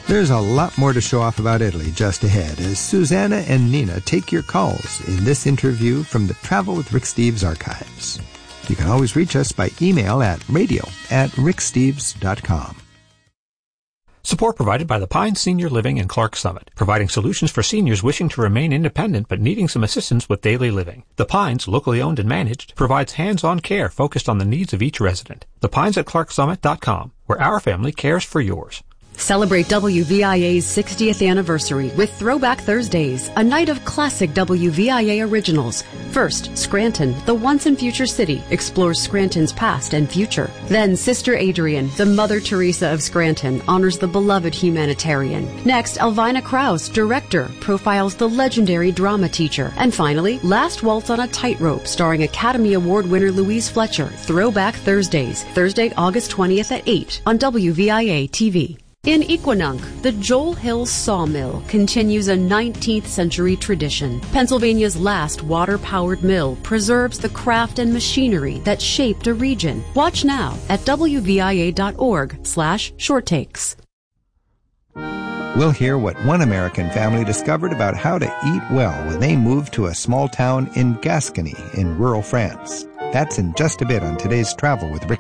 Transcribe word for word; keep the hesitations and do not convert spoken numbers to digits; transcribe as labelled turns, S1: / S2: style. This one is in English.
S1: There's a lot more to show off about Italy just ahead as Susanna and Nina take your calls in this interview from the Travel with Rick Steves archives. You can always reach us by email at radio at rick steves dot com.
S2: Support provided by the Pines Senior Living in Clark Summit, providing solutions for seniors wishing to remain independent but needing some assistance with daily living. The Pines, locally owned and managed, provides hands-on care focused on the needs of each resident. The Pines at clark summit dot com, where our family cares for yours.
S3: Celebrate W V I A's sixtieth anniversary with Throwback Thursdays, a night of classic W V I A originals. First, Scranton, the once and future city, explores Scranton's past and future. Then, Sister Adrian, the Mother Teresa of Scranton, honors the beloved humanitarian. Next, Elvina Krause, director, profiles the legendary drama teacher. And finally, Last Waltz on a Tightrope, starring Academy Award winner Louise Fletcher. Throwback Thursdays, Thursday, August twentieth at eight on W V I A T V. In Equinunk, the Joel Hill Sawmill continues a nineteenth century tradition. Pennsylvania's last water-powered mill preserves the craft and machinery that shaped a region. Watch now at w v i a dot org slash short takes.
S1: We'll hear what one American family discovered about how to eat well when they moved to a small town in Gascony in rural France. That's in just a bit on today's Travel with Rick